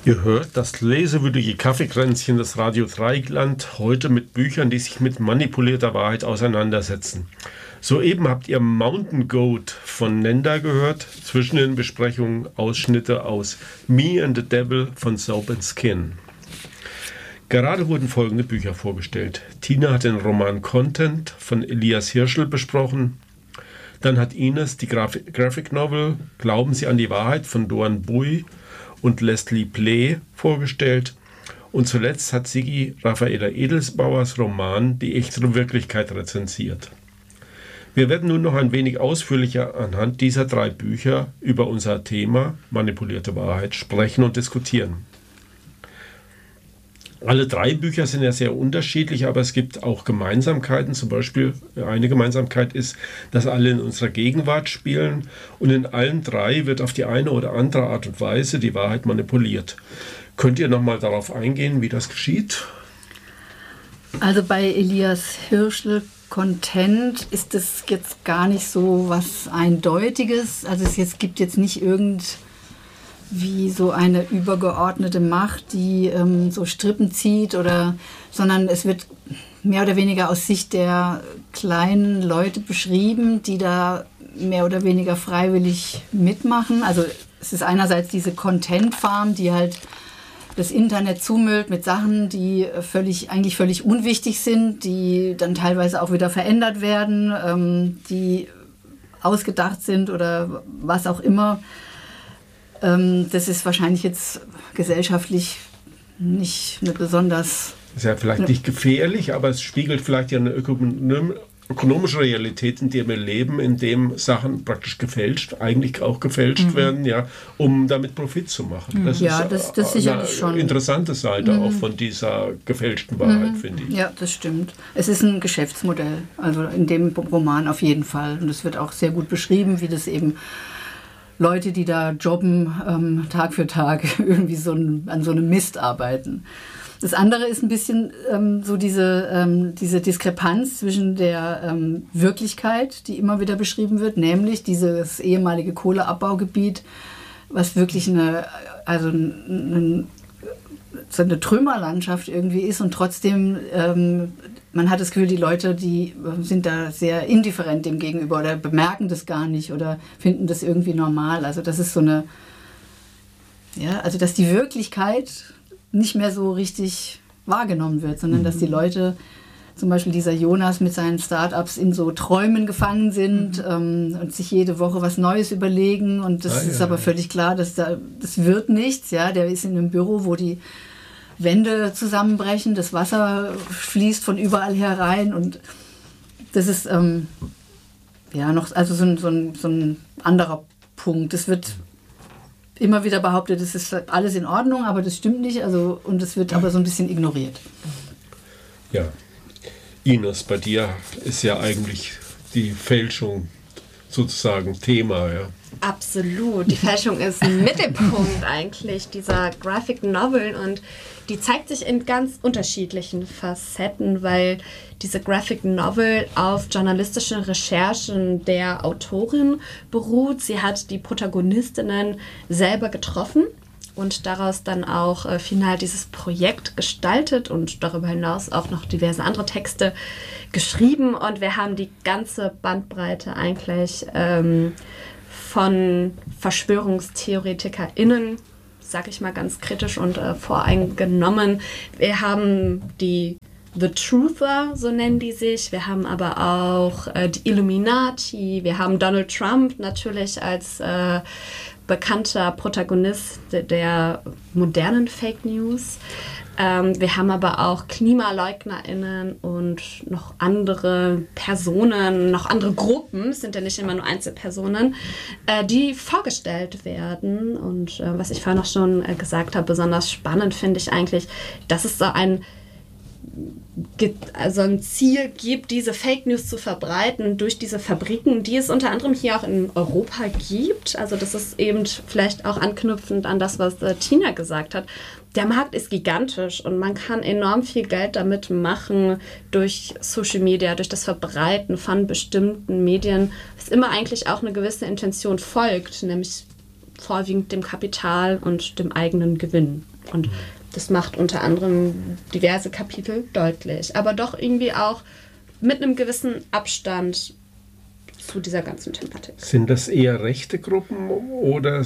Ihr hört das lesewürdige Kaffeekränzchen des Radio Dreieckland, heute mit Büchern, die sich mit manipulierter Wahrheit auseinandersetzen. Soeben habt ihr Mountain Goat von Nenda gehört, zwischen den Besprechungen Ausschnitte aus Me and the Devil von Soap and Skin. Gerade wurden folgende Bücher vorgestellt. Tina hat den Roman Content von Elias Hirschl besprochen. Dann hat Ines die Graphic Novel Glauben Sie an die Wahrheit von Doan Bui und Leslie Play vorgestellt. Und zuletzt hat Sigi Raffaela Edelsbauers Roman Die echtere Wirklichkeit rezensiert. Wir werden nun noch ein wenig ausführlicher anhand dieser 3 Bücher über unser Thema manipulierte Wahrheit sprechen und diskutieren. Alle 3 Bücher sind ja sehr unterschiedlich, aber es gibt auch Gemeinsamkeiten. Zum Beispiel eine Gemeinsamkeit ist, dass alle in unserer Gegenwart spielen und in allen 3 wird auf die eine oder andere Art und Weise die Wahrheit manipuliert. Könnt ihr nochmal darauf eingehen, wie das geschieht? Also bei Elias Hirschl Content ist es jetzt gar nicht so was Eindeutiges. Also gibt jetzt nicht wie so eine übergeordnete Macht, die so Strippen zieht, sondern es wird mehr oder weniger aus Sicht der kleinen Leute beschrieben, die da mehr oder weniger freiwillig mitmachen. Also es ist einerseits diese Content-Farm, die halt das Internet zumüllt mit Sachen, die eigentlich völlig unwichtig sind, die dann teilweise auch wieder verändert werden, die ausgedacht sind oder was auch immer. Das ist wahrscheinlich jetzt gesellschaftlich nicht eine besonders... Ist ja vielleicht nicht gefährlich, aber es spiegelt vielleicht ja eine ökonomische Realität, in der wir leben, in dem Sachen praktisch eigentlich auch gefälscht werden, ja, um damit Profit zu machen. Das ist sicherlich schon eine interessante Seite auch von dieser gefälschten Wahrheit, finde ich. Ja, das stimmt. Es ist ein Geschäftsmodell, also in dem Roman auf jeden Fall. Und es wird auch sehr gut beschrieben, wie das eben Leute, die da jobben, Tag für Tag irgendwie an so einem Mist arbeiten. Das andere ist ein bisschen so diese Diskrepanz zwischen der Wirklichkeit, die immer wieder beschrieben wird, nämlich dieses ehemalige Kohleabbaugebiet, was wirklich eine Trümmerlandschaft irgendwie ist und trotzdem man hat das Gefühl, die Leute, die sind da sehr indifferent dem gegenüber oder bemerken das gar nicht oder finden das irgendwie normal. Also das ist dass die Wirklichkeit nicht mehr so richtig wahrgenommen wird, sondern dass die Leute, zum Beispiel dieser Jonas mit seinen Startups, in so Träumen gefangen sind und sich jede Woche was Neues überlegen und das ist aber völlig klar, das wird nichts. Ja? Der ist in einem Büro, wo die Wände zusammenbrechen, das Wasser fließt von überall herein und das ist so ein anderer Punkt. Es wird immer wieder behauptet, es ist alles in Ordnung, aber das stimmt nicht, und es wird aber so ein bisschen ignoriert. Ja, Ines, bei dir ist ja eigentlich die Fälschung sozusagen Thema, ja. Absolut. Die Fälschung ist ein Mittelpunkt eigentlich dieser Graphic Novel und die zeigt sich in ganz unterschiedlichen Facetten, weil diese Graphic Novel auf journalistischen Recherchen der Autorin beruht. Sie hat die Protagonistinnen selber getroffen und daraus dann auch final dieses Projekt gestaltet und darüber hinaus auch noch diverse andere Texte geschrieben. Und wir haben die ganze Bandbreite eigentlich von VerschwörungstheoretikerInnen, sage ich mal ganz kritisch und voreingenommen. Wir haben die The Truther, so nennen die sich. Wir haben aber auch die Illuminati. Wir haben Donald Trump natürlich als bekannter Protagonist der modernen Fake News. Wir haben aber auch KlimaleugnerInnen und noch andere Personen, noch andere Gruppen, es sind ja nicht immer nur Einzelpersonen, die vorgestellt werden. Und was ich vorhin noch schon gesagt habe, besonders spannend finde ich eigentlich, dass es so ein Ziel gibt, diese Fake News zu verbreiten durch diese Fabriken, die es unter anderem hier auch in Europa gibt. Also das ist eben vielleicht auch anknüpfend an das, was Tina gesagt hat. Der Markt ist gigantisch und man kann enorm viel Geld damit machen durch Social Media, durch das Verbreiten von bestimmten Medien, was immer eigentlich auch eine gewisse Intention folgt, nämlich vorwiegend dem Kapital und dem eigenen Gewinn. Und das macht unter anderem diverse Kapitel deutlich, aber doch irgendwie auch mit einem gewissen Abstand zu dieser ganzen Thematik. Sind das eher rechte Gruppen oder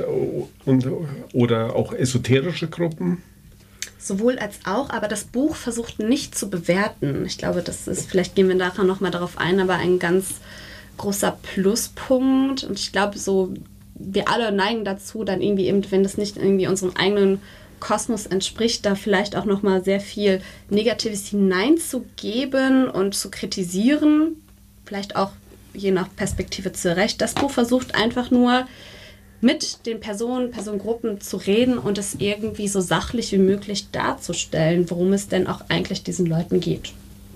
auch esoterische Gruppen? Sowohl als auch, aber das Buch versucht nicht zu bewerten. Ich glaube, das ist, vielleicht gehen wir nachher nochmal darauf ein, aber ein ganz großer Pluspunkt. Und ich glaube, so, wir alle neigen dazu, dann irgendwie eben, wenn das nicht irgendwie unserem eigenen Kosmos entspricht, da vielleicht auch nochmal sehr viel Negatives hineinzugeben und zu kritisieren. Vielleicht auch je nach Perspektive zurecht. Das Buch versucht einfach nur, mit den Personengruppen zu reden und es irgendwie so sachlich wie möglich darzustellen, worum es denn auch eigentlich diesen Leuten geht.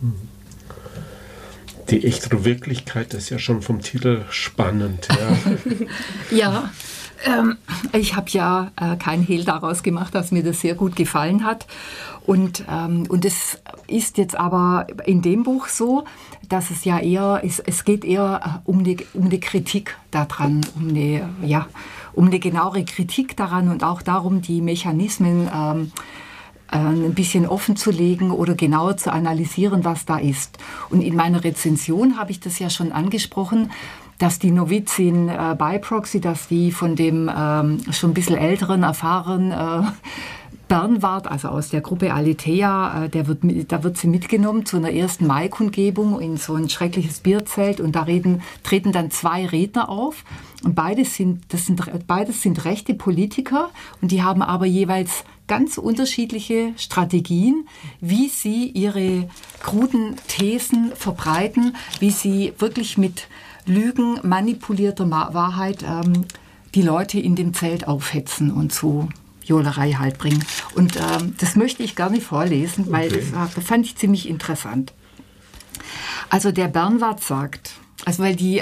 Die echte Wirklichkeit ist ja schon vom Titel spannend. Ja, ich habe ja kein Hehl daraus gemacht, dass mir das sehr gut gefallen hat. Und es ist jetzt aber in dem Buch so, dass es ja eher, es geht eher um die Kritik daran, um eine genauere Kritik daran und auch darum, die Mechanismen ein bisschen offen zu legen oder genauer zu analysieren, was da ist. Und in meiner Rezension habe ich das ja schon angesprochen, dass die Novizin bei Proxy, dass die von dem schon ein bisschen älteren, erfahrenen Bernward, also aus der Gruppe Aletheia, da wird sie mitgenommen zu einer ersten Mai-Kundgebung in so ein schreckliches Bierzelt und da treten dann 2 Redner auf und beides sind rechte Politiker und die haben aber jeweils ganz unterschiedliche Strategien, wie sie ihre kruden Thesen verbreiten, wie sie wirklich mit Lügen, manipulierter Wahrheit die Leute in dem Zelt aufhetzen und zu Johlerei halt bringen. Und das möchte ich gerne vorlesen, weil das fand ich ziemlich interessant. Also der Bernward sagt, also weil die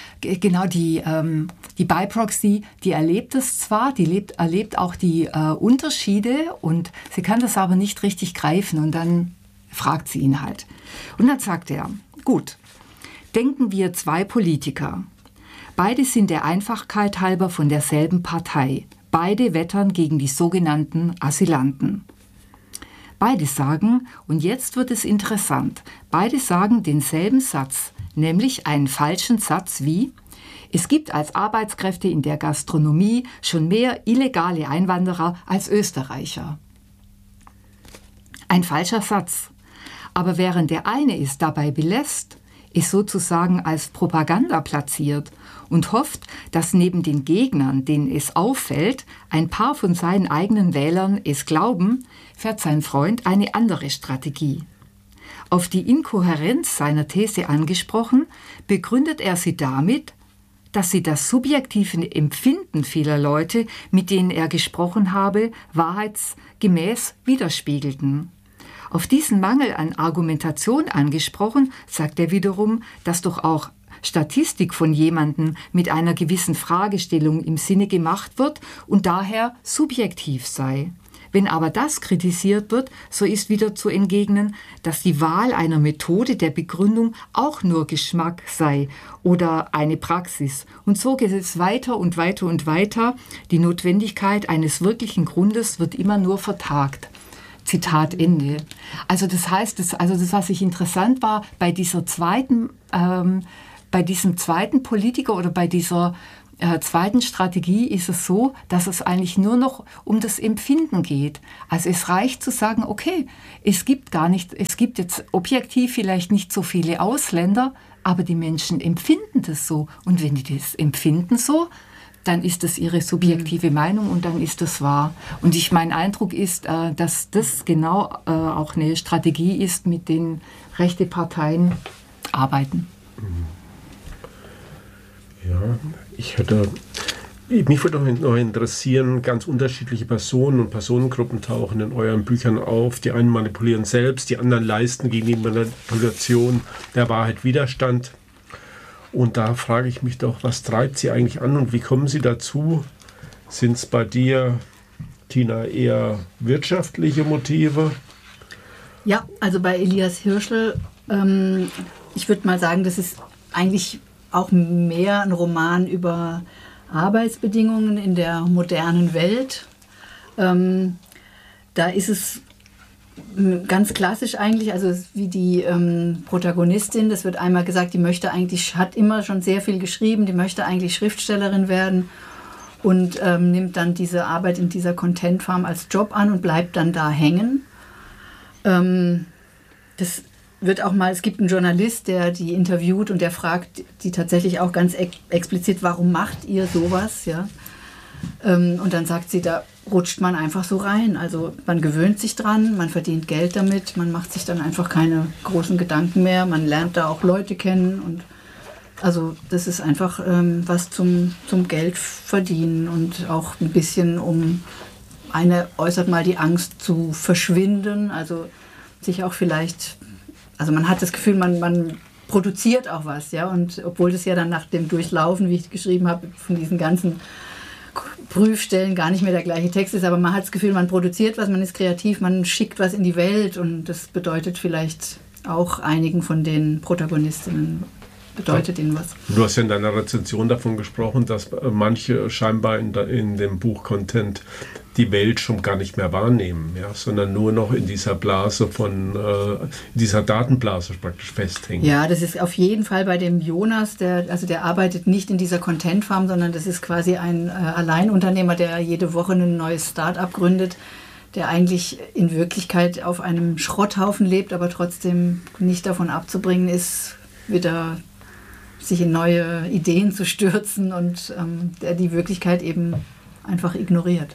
BIPROXY, die erlebt es zwar, erlebt auch die Unterschiede und sie kann das aber nicht richtig greifen und dann fragt sie ihn halt. Und dann sagt er, gut, denken wir 2 Politiker. Beide sind der Einfachkeit halber von derselben Partei. Beide wettern gegen die sogenannten Asylanten. Beide sagen, und jetzt wird es interessant, beide sagen denselben Satz, nämlich einen falschen Satz wie: Es gibt als Arbeitskräfte in der Gastronomie schon mehr illegale Einwanderer als Österreicher. Ein falscher Satz. Aber während der eine es dabei belässt, es sozusagen als Propaganda platziert und hofft, dass neben den Gegnern, denen es auffällt, ein paar von seinen eigenen Wählern es glauben, fährt sein Freund eine andere Strategie. Auf die Inkohärenz seiner These angesprochen, begründet er sie damit, dass sie das subjektive Empfinden vieler Leute, mit denen er gesprochen habe, wahrheitsgemäß widerspiegelten. Auf diesen Mangel an Argumentation angesprochen, sagt er wiederum, dass doch auch Statistik von jemandem mit einer gewissen Fragestellung im Sinne gemacht wird und daher subjektiv sei. Wenn aber das kritisiert wird, so ist wieder zu entgegnen, dass die Wahl einer Methode der Begründung auch nur Geschmack sei oder eine Praxis. Und so geht es weiter und weiter und weiter. Die Notwendigkeit eines wirklichen Grundes wird immer nur vertagt. Zitat Ende. Also das heißt, das, was ich interessant war, bei diesem zweiten Politiker oder bei dieser zweiten Strategie ist es so, dass es eigentlich nur noch um das Empfinden geht. Also es reicht zu sagen, okay, es gibt jetzt objektiv vielleicht nicht so viele Ausländer, aber die Menschen empfinden das so. Und wenn die das empfinden so, dann ist das ihre subjektive Meinung und dann ist das wahr. Und mein Eindruck ist, dass das genau auch eine Strategie ist, mit denen rechte Parteien arbeiten. Ja, mich würde noch interessieren, ganz unterschiedliche Personen und Personengruppen tauchen in euren Büchern auf. Die einen manipulieren selbst, die anderen leisten gegen die Manipulation der Wahrheit Widerstand. Und da frage ich mich doch, was treibt sie eigentlich an und wie kommen sie dazu? Sind es bei dir, Tina, eher wirtschaftliche Motive? Ja, also bei Elias Hirschl, ich würde mal sagen, das ist eigentlich auch mehr ein Roman über Arbeitsbedingungen in der modernen Welt. da ist es ganz klassisch eigentlich, also wie die Protagonistin, das wird einmal gesagt, die hat immer schon sehr viel geschrieben, die möchte eigentlich Schriftstellerin werden und nimmt dann diese Arbeit in dieser Content Farm als Job an und bleibt dann da hängen. Das wird auch mal, es gibt einen Journalist, der die interviewt und der fragt die tatsächlich auch ganz explizit, warum macht ihr sowas, ja? Und dann sagt sie, da rutscht man einfach so rein. Also man gewöhnt sich dran, man verdient Geld damit, man macht sich dann einfach keine großen Gedanken mehr, man lernt da auch Leute kennen und also das ist einfach was zum Geld verdienen und auch ein bisschen eine äußert mal die Angst zu verschwinden, also sich auch vielleicht, also man hat das Gefühl, man produziert auch was, ja, und obwohl das ja dann nach dem Durchlaufen, wie ich geschrieben habe, von diesen ganzen Prüfstellen gar nicht mehr der gleiche Text ist, aber man hat das Gefühl, man produziert was, man ist kreativ, man schickt was in die Welt und das bedeutet vielleicht auch einigen von den Protagonistinnen, bedeutet ihnen was. Du hast ja in deiner Rezension davon gesprochen, dass manche scheinbar in dem Buch Content die Welt schon gar nicht mehr wahrnehmen, ja, sondern nur noch in dieser Blase dieser Datenblase praktisch festhängen. Ja, das ist auf jeden Fall bei dem Jonas, der arbeitet nicht in dieser Content Farm, sondern das ist quasi ein Alleinunternehmer, der jede Woche ein neues Start-up gründet, der eigentlich in Wirklichkeit auf einem Schrotthaufen lebt, aber trotzdem nicht davon abzubringen ist, wieder sich in neue Ideen zu stürzen und der die Wirklichkeit eben einfach ignoriert.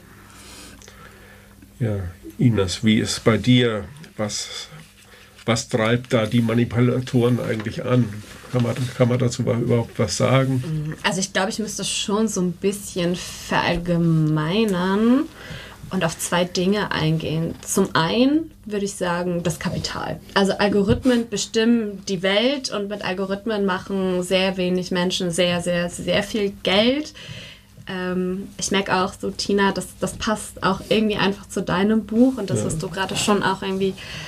Ja, Ines, wie ist bei dir, was treibt da die Manipulatoren eigentlich an? Kann man dazu überhaupt was sagen? Also ich glaube, ich müsste schon so ein bisschen verallgemeinern und auf zwei Dinge eingehen. Zum einen würde ich sagen, das Kapital. Also Algorithmen bestimmen die Welt und mit Algorithmen machen sehr wenig Menschen sehr, sehr, sehr viel Geld. Ich merke auch so, Tina, das passt auch irgendwie einfach zu deinem Buch und das, was du gerade schon auch irgendwie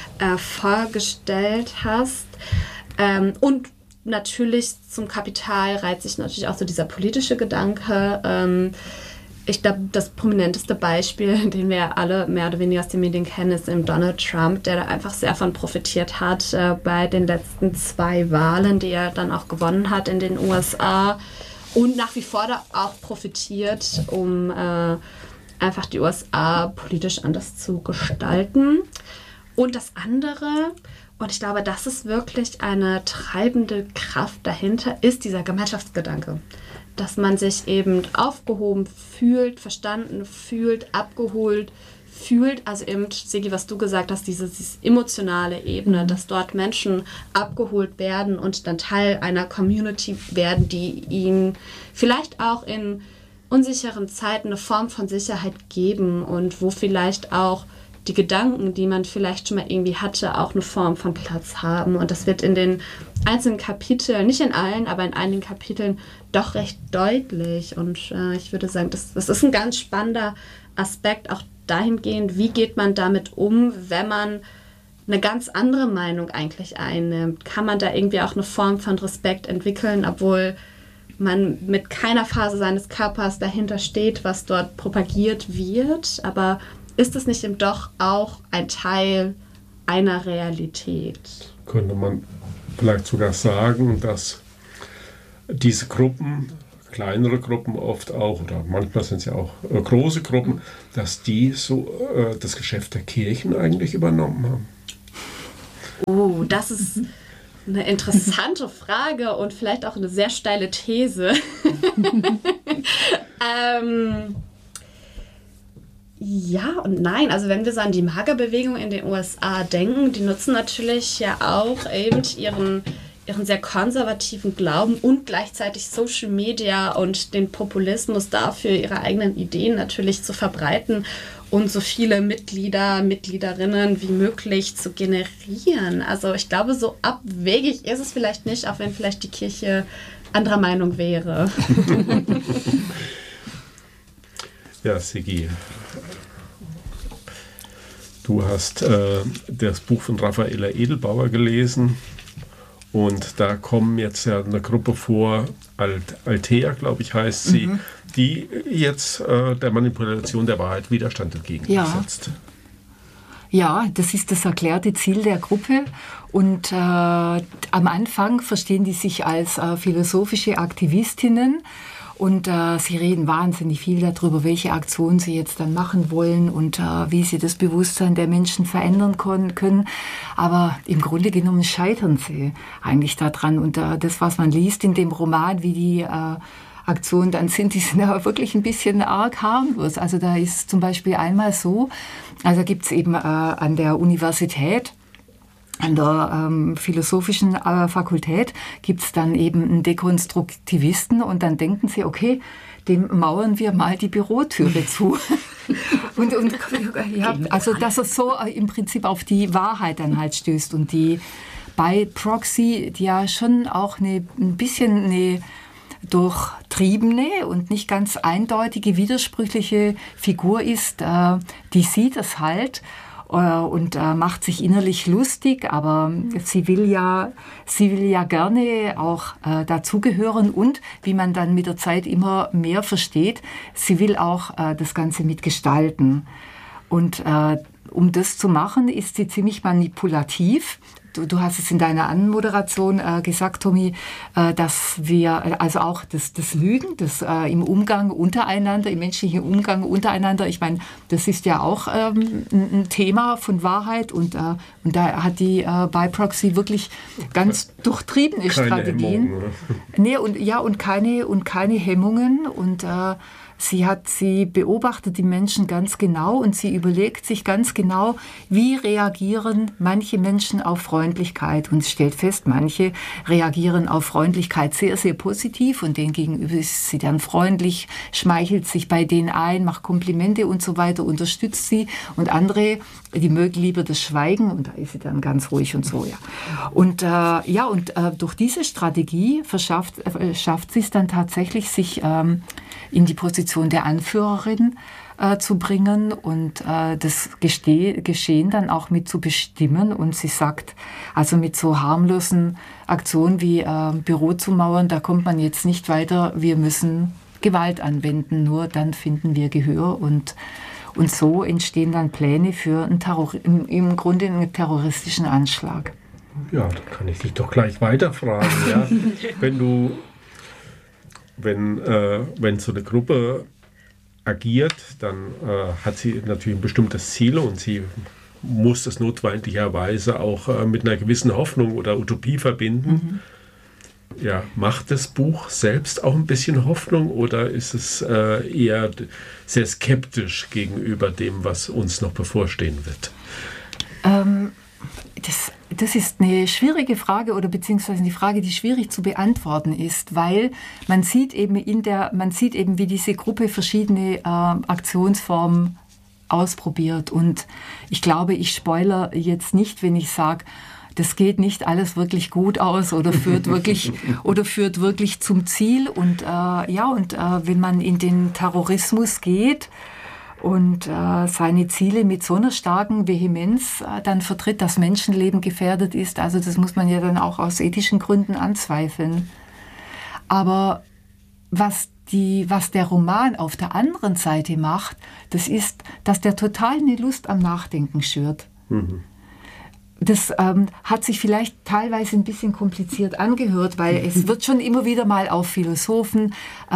vorgestellt hast. Und natürlich zum Kapital reiht sich natürlich auch so dieser politische Gedanke. Ich glaube, das prominenteste Beispiel, den wir alle mehr oder weniger aus den Medien kennen, ist eben Donald Trump, der da einfach sehr von profitiert hat bei den letzten 2 Wahlen, die er dann auch gewonnen hat in den USA. Und nach wie vor da auch profitiert, um einfach die USA politisch anders zu gestalten. Und das andere, und ich glaube, das ist wirklich eine treibende Kraft dahinter, ist dieser Gemeinschaftsgedanke. Dass man sich eben aufgehoben fühlt, verstanden fühlt, abgeholt fühlt. Also eben, Sigi, was du gesagt hast, diese emotionale Ebene, dass dort Menschen abgeholt werden und dann Teil einer Community werden, die ihnen vielleicht auch in unsicheren Zeiten eine Form von Sicherheit geben und wo vielleicht auch die Gedanken, die man vielleicht schon mal irgendwie hatte, auch eine Form von Platz haben. Und das wird in den einzelnen Kapiteln, nicht in allen, aber in einigen Kapiteln doch recht deutlich. Und ich würde sagen, das ist ein ganz spannender Aspekt, auch dahingehend, wie geht man damit um, wenn man eine ganz andere Meinung eigentlich einnimmt. Kann man da irgendwie auch eine Form von Respekt entwickeln, obwohl man mit keiner Phase seines Körpers dahinter steht, was dort propagiert wird. Aber ist es nicht eben doch auch ein Teil einer Realität? Könnte man vielleicht sogar sagen, dass diese Gruppen, kleinere Gruppen oft auch, oder manchmal sind es ja auch große Gruppen, dass die so das Geschäft der Kirchen eigentlich übernommen haben? Oh, das ist eine interessante Frage und vielleicht auch eine sehr steile These. Ja und nein. Also wenn wir so an die MAGA-Bewegung in den USA denken, die nutzen natürlich ja auch eben ihren sehr konservativen Glauben und gleichzeitig Social Media und den Populismus dafür, ihre eigenen Ideen natürlich zu verbreiten und so viele Mitgliederinnen wie möglich zu generieren. Also ich glaube, so abwegig ist es vielleicht nicht, auch wenn vielleicht die Kirche anderer Meinung wäre. Ja, Sigi, du hast das Buch von Raffaella Edelbauer gelesen. Und da kommen jetzt ja eine Gruppe vor, Althea, glaube ich, heißt sie, die jetzt der Manipulation der Wahrheit Widerstand entgegensetzt. Ja, das ist das erklärte Ziel der Gruppe. Und am Anfang verstehen die sich als philosophische Aktivistinnen. Und sie reden wahnsinnig viel darüber, welche Aktionen sie jetzt dann machen wollen und wie sie das Bewusstsein der Menschen verändern können. Aber im Grunde genommen scheitern sie eigentlich daran. Und das, was man liest in dem Roman, wie die Aktionen dann sind, die sind aber wirklich ein bisschen arg harmlos. Also da ist zum Beispiel einmal so, also gibt es eben an der Universität, an der philosophischen Fakultät gibt es dann eben einen Dekonstruktivisten und dann denken sie, okay, dem mauern wir mal die Bürotüre zu. und ja, also dass es so im Prinzip auf die Wahrheit dann halt stößt und die bei Proxy, die ja schon auch ein bisschen eine durchtriebene und nicht ganz eindeutige, widersprüchliche Figur ist, die sieht es halt und macht sich innerlich lustig, aber sie will ja gerne auch dazugehören und, wie man dann mit der Zeit immer mehr versteht, sie will auch das Ganze mitgestalten. Und um das zu machen, ist sie ziemlich manipulativ. Du hast es in deiner Anmoderation gesagt, Tommy, dass wir, also auch das Lügen, das im Umgang untereinander, im menschlichen Umgang untereinander, ich meine, das ist ja auch ein Thema von Wahrheit und da hat die BiProxy wirklich ganz durchtriebene Strategien. Und keine Hemmungen und Sie beobachtet die Menschen ganz genau und sie überlegt sich ganz genau, wie reagieren manche Menschen auf Freundlichkeit und stellt fest, manche reagieren auf Freundlichkeit sehr, sehr positiv und denen gegenüber ist sie dann freundlich, schmeichelt sich bei denen ein, macht Komplimente und so weiter, unterstützt sie und andere, die mögen lieber das Schweigen und da ist sie dann ganz ruhig und so, ja. Und durch diese Strategie schafft sie es dann tatsächlich, sich in die Position der Anführerin zu bringen und das Geschehen dann auch mit zu bestimmen. Und sie sagt, also mit so harmlosen Aktionen wie Büro zu mauern, da kommt man jetzt nicht weiter, wir müssen Gewalt anwenden, nur dann finden wir Gehör und so entstehen dann Pläne für im Grunde einen terroristischen Anschlag. Ja, da kann ich dich doch gleich weiterfragen. Ja? Wenn so eine Gruppe agiert, dann hat sie natürlich ein bestimmtes Ziel und sie muss das notwendigerweise auch mit einer gewissen Hoffnung oder Utopie verbinden. Ja, macht das Buch selbst auch ein bisschen Hoffnung oder ist es eher sehr skeptisch gegenüber dem, was uns noch bevorstehen wird? Das ist eine schwierige Frage oder beziehungsweise die Frage, die schwierig zu beantworten ist, weil man sieht eben, wie diese Gruppe verschiedene Aktionsformen ausprobiert. Und ich glaube, ich spoilere jetzt nicht, wenn ich sage, das geht nicht alles wirklich gut aus oder führt wirklich zum Ziel. Und wenn man in den Terrorismus geht und seine Ziele mit so einer starken Vehemenz dann vertritt, dass Menschenleben gefährdet ist, also das muss man ja dann auch aus ethischen Gründen anzweifeln. Aber was der Roman auf der anderen Seite macht, das ist, dass der total eine Lust am Nachdenken schürt. Das hat sich vielleicht teilweise ein bisschen kompliziert angehört, weil es wird schon immer wieder mal auf Philosophen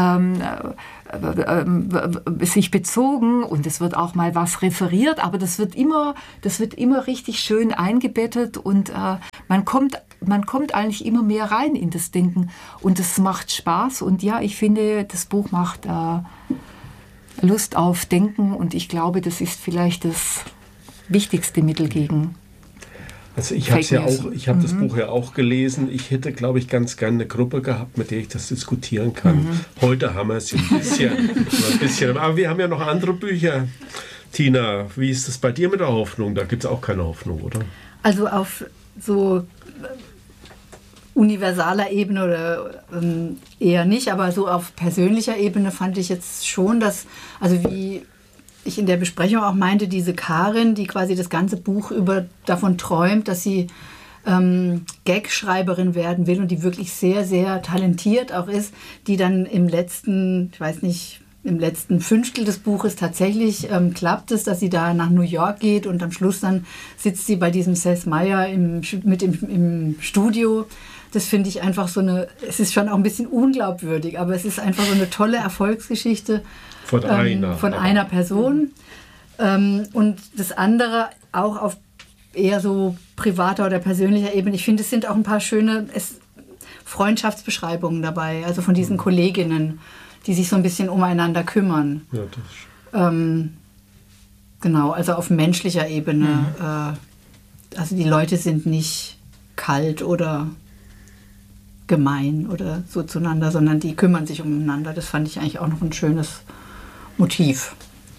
sich bezogen und es wird auch mal was referiert, aber das wird immer richtig schön eingebettet und man kommt eigentlich immer mehr rein in das Denken und es macht Spaß und ja, ich finde, das Buch macht Lust auf Denken und ich glaube, das ist vielleicht das wichtigste Mittel gegen Also ich habe das Buch ja auch gelesen. Ich hätte, glaube ich, ganz gerne eine Gruppe gehabt, mit der ich das diskutieren kann. Heute haben wir es ein bisschen. Aber wir haben ja noch andere Bücher. Tina, wie ist das bei dir mit der Hoffnung? Da gibt es auch keine Hoffnung, oder? Also auf so universaler Ebene oder eher nicht, aber so auf persönlicher Ebene fand ich jetzt schon, dass, also wie ich in der Besprechung auch meinte, diese Karin, die quasi das ganze Buch über davon träumt, dass sie Gagschreiberin werden will und die wirklich sehr, sehr talentiert auch ist, die dann im letzten, ich weiß nicht, im letzten Fünftel des Buches tatsächlich klappt es, dass sie da nach New York geht und am Schluss dann sitzt sie bei diesem Seth Meyer im Studio. Das finde ich einfach es ist schon auch ein bisschen unglaubwürdig, aber es ist einfach so eine tolle Erfolgsgeschichte von einer Person. Und das andere auch auf eher so privater oder persönlicher Ebene. Ich finde, es sind auch ein paar schöne Freundschaftsbeschreibungen dabei, also von diesen Kolleginnen, die sich so ein bisschen umeinander kümmern. Ja, das genau, also auf menschlicher Ebene. Also die Leute sind nicht kalt oder gemein oder so zueinander, sondern die kümmern sich umeinander. Das fand ich eigentlich auch noch ein schönes Motiv.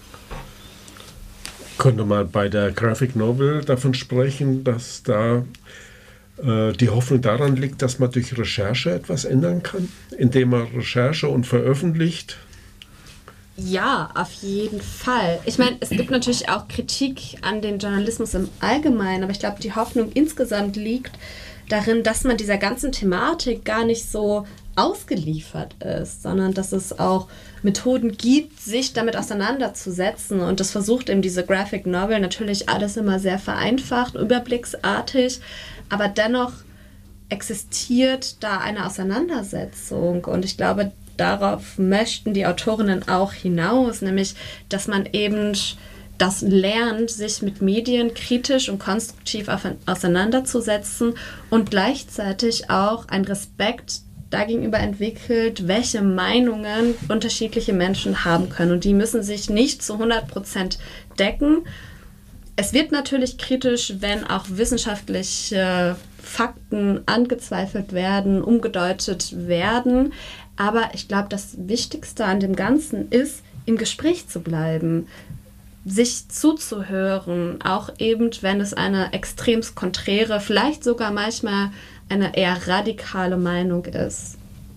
Könnte man bei der Graphic Novel davon sprechen, dass da die Hoffnung daran liegt, dass man durch Recherche etwas ändern kann, indem man Recherche und veröffentlicht? Ja, auf jeden Fall. Ich meine, es gibt natürlich auch Kritik an den Journalismus im Allgemeinen, aber ich glaube, die Hoffnung insgesamt liegt darin, dass man dieser ganzen Thematik gar nicht so ausgeliefert ist, sondern dass es auch Methoden gibt, sich damit auseinanderzusetzen. Und das versucht eben diese Graphic Novel natürlich alles immer sehr vereinfacht, überblicksartig, aber dennoch existiert da eine Auseinandersetzung. Und ich glaube, darauf möchten die Autorinnen auch hinaus, nämlich, dass man eben das lernt, sich mit Medien kritisch und konstruktiv auseinanderzusetzen und gleichzeitig auch einen Respekt dagegenüber entwickelt, welche Meinungen unterschiedliche Menschen haben können. Und die müssen sich nicht zu 100% decken. Es wird natürlich kritisch, wenn auch wissenschaftliche Fakten angezweifelt werden, umgedeutet werden. Aber ich glaube, das Wichtigste an dem Ganzen ist, im Gespräch zu bleiben, sich zuzuhören, auch eben, wenn es eine extremst konträre, vielleicht sogar manchmal eine eher radikale Meinung ist.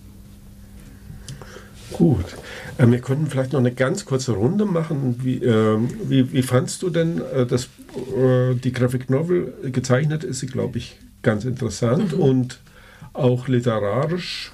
Gut. Wir könnten vielleicht noch eine ganz kurze Runde machen. Wie fandst du denn, dass die Graphic Novel gezeichnet ist? Sie, glaube ich, ganz interessant und auch literarisch.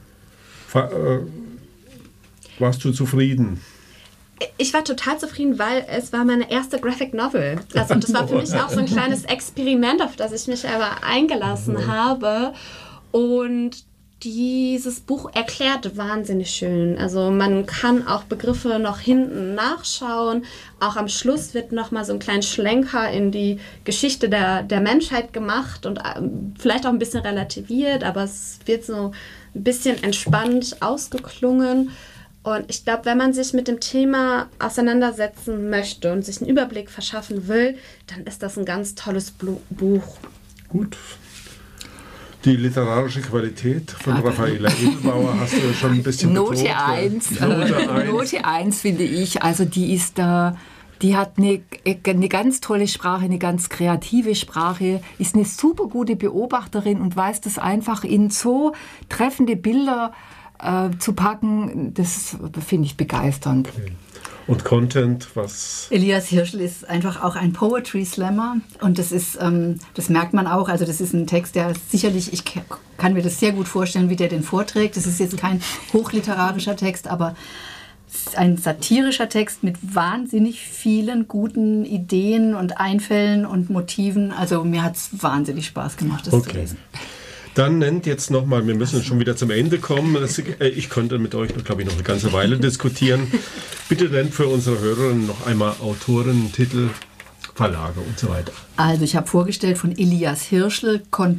Warst du zufrieden? Ich war total zufrieden, weil es war meine erste Graphic Novel. Also, und das war für mich auch so ein kleines Experiment, auf das ich mich aber eingelassen habe. Und dieses Buch erklärt wahnsinnig schön. Also man kann auch Begriffe noch hinten nachschauen. Auch am Schluss wird nochmal so ein kleiner Schlenker in die Geschichte der Menschheit gemacht und vielleicht auch ein bisschen relativiert, aber es wird so ein bisschen entspannt ausgeklungen. Und ich glaube, wenn man sich mit dem Thema auseinandersetzen möchte und sich einen Überblick verschaffen will, dann ist das ein ganz tolles Buch. Gut. Die literarische Qualität von Raffaela Edelbauer hast du schon ein bisschen Note betont. 1. Note 1 finde ich. Also die hat eine ganz tolle Sprache, eine ganz kreative Sprache, ist eine super gute Beobachterin und weiß das einfach in so treffende Bilder zu packen, das finde ich begeisternd. Okay. Und Content, was? Elias Hirschl ist einfach auch ein Poetry Slammer und das ist, das merkt man auch, also das ist ein Text, der sicherlich, ich kann mir das sehr gut vorstellen, wie der den vorträgt. Das ist jetzt kein hochliterarischer Text, aber es ist ein satirischer Text mit wahnsinnig vielen guten Ideen und Einfällen und Motiven. Also mir hat es wahnsinnig Spaß gemacht, das zu lesen. Dann nennt jetzt nochmal, wir müssen schon wieder zum Ende kommen. Ich könnte mit euch, glaube ich, noch eine ganze Weile diskutieren. Bitte nennt für unsere Hörerinnen noch einmal Autoren, Titel, Verlage und so weiter. Also ich habe vorgestellt von Elias Hirschl,